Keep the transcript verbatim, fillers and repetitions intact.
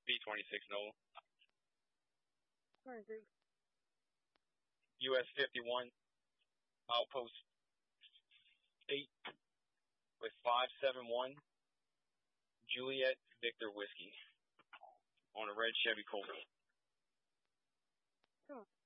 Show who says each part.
Speaker 1: B twenty-six Nola.
Speaker 2: twenty-three.
Speaker 1: U S fifty-one, Outpost eight with five seven one, Juliet Victor Whiskey on a red Chevy Colt.
Speaker 2: Come on.